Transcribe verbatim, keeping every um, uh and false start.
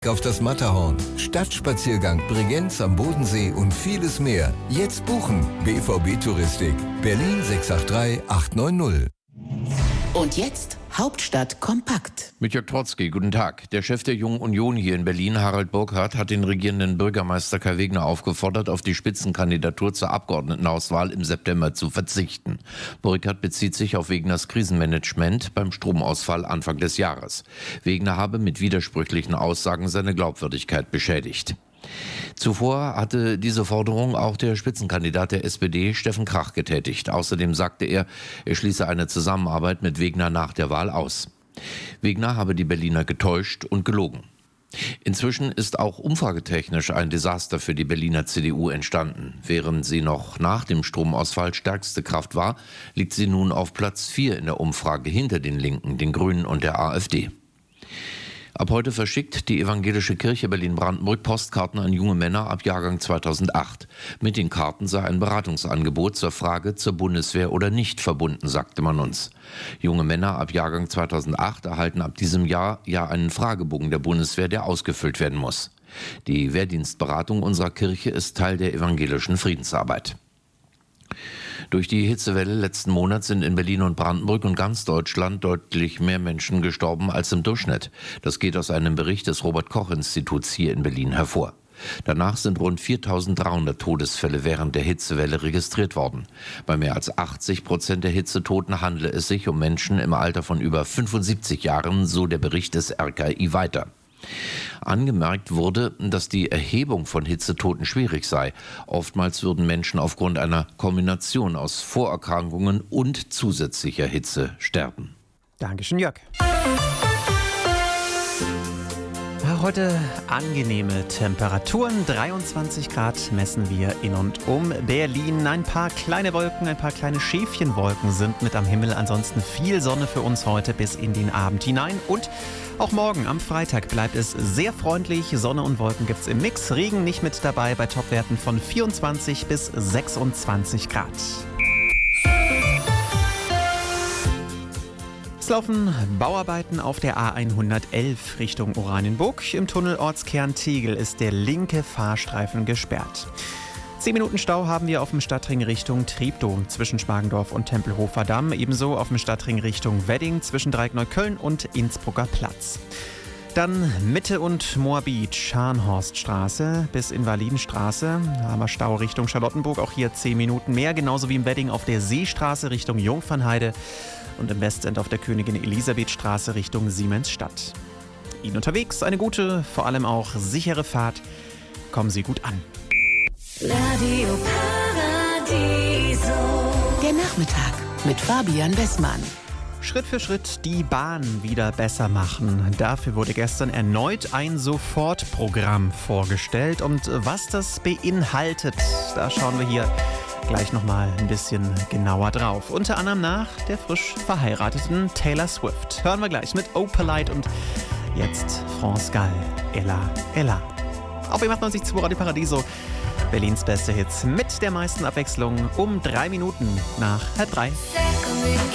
Auf das Matterhorn, Stadtspaziergang Bregenz am Bodensee und vieles mehr. Jetzt buchen. B V B Touristik. Berlin sechs acht drei acht neun null. Und jetzt Hauptstadt kompakt. Mit Jörg Trotzki, guten Tag. Der Chef der Jungen Union hier in Berlin, Harald Burkhardt, hat den regierenden Bürgermeister Kai Wegner aufgefordert, auf die Spitzenkandidatur zur Abgeordnetenauswahl im September zu verzichten. Burkhardt bezieht sich auf Wegners Krisenmanagement beim Stromausfall Anfang des Jahres. Wegner habe mit widersprüchlichen Aussagen seine Glaubwürdigkeit beschädigt. Zuvor hatte diese Forderung auch der Spitzenkandidat der S P D, Steffen Krach, getätigt. Außerdem sagte er, er schließe eine Zusammenarbeit mit Wegner nach der Wahl aus. Wegner habe die Berliner getäuscht und gelogen. Inzwischen ist auch umfragetechnisch ein Desaster für die Berliner C D U entstanden. Während sie noch nach dem Stromausfall stärkste Kraft war, liegt sie nun auf Platz vier in der Umfrage hinter den Linken, den Grünen und der AfD. Ab heute verschickt die Evangelische Kirche Berlin-Brandenburg Postkarten an junge Männer ab Jahrgang zweitausendacht. Mit den Karten sei ein Beratungsangebot zur Frage zur Bundeswehr oder nicht verbunden, sagte man uns. Junge Männer ab Jahrgang zweitausendacht erhalten ab diesem Jahr ja einen Fragebogen der Bundeswehr, der ausgefüllt werden muss. Die Wehrdienstberatung unserer Kirche ist Teil der evangelischen Friedensarbeit. Durch die Hitzewelle letzten Monat sind in Berlin und Brandenburg und ganz Deutschland deutlich mehr Menschen gestorben als im Durchschnitt. Das geht aus einem Bericht des Robert-Koch-Instituts hier in Berlin hervor. Danach sind rund viertausenddreihundert Todesfälle während der Hitzewelle registriert worden. Bei mehr als achtzig Prozent der Hitzetoten handele es sich um Menschen im Alter von über fünfundsiebzig Jahren, so der Bericht des R K I weiter. Angemerkt wurde, dass die Erhebung von Hitzetoten schwierig sei. Oftmals würden Menschen aufgrund einer Kombination aus Vorerkrankungen und zusätzlicher Hitze sterben. Dankeschön, Jörg. Heute angenehme Temperaturen, dreiundzwanzig Grad messen wir in und um Berlin. Ein paar kleine Wolken, ein paar kleine Schäfchenwolken sind mit am Himmel. Ansonsten viel Sonne für uns heute bis in den Abend hinein. Und auch morgen am Freitag bleibt es sehr freundlich. Sonne und Wolken gibt's im Mix. Regen nicht mit dabei bei Topwerten von vierundzwanzig bis sechsundzwanzig Grad. Es laufen Bauarbeiten auf der A hundertelf Richtung Oranienburg. Im Tunnel Ortskern Tegel ist der linke Fahrstreifen gesperrt. Zehn Minuten Stau haben wir auf dem Stadtring Richtung Treptow zwischen Schmargendorf und Tempelhofer Damm. Ebenso auf dem Stadtring Richtung Wedding zwischen Dreieckneukölln und Innsbrucker Platz. Dann Mitte und Moabit, Scharnhorststraße bis Invalidenstraße. Da haben wir Stau Richtung Charlottenburg, auch hier zehn Minuten mehr. Genauso wie im Wedding auf der Seestraße Richtung Jungfernheide. Und im Westend auf der Königin Elisabethstraße Richtung Siemensstadt. Ihnen unterwegs eine gute, vor allem auch sichere Fahrt. Kommen Sie gut an. Radio Paradiso. Der Nachmittag mit Fabian Westmann. Schritt für Schritt die Bahn wieder besser machen. Dafür wurde gestern erneut ein Sofortprogramm vorgestellt. Und was das beinhaltet, da schauen wir hier gleich nochmal ein bisschen genauer drauf. Unter anderem nach der frisch verheirateten Taylor Swift. Hören wir gleich mit Opalite und jetzt France Gall, Ella, Ella. Auf M achtundneunzig Komma zwei Radio Paradiso, Berlins beste Hits mit der meisten Abwechslung um drei Minuten nach halb drei.